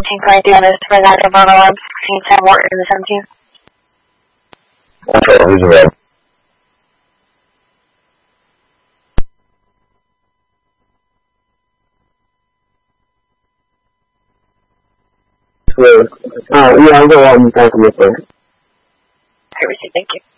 1722 on this for that November 1610 Morton in the 17th. Okay, who's around? Yeah, I'll go on and talk to you first. I received, thank you.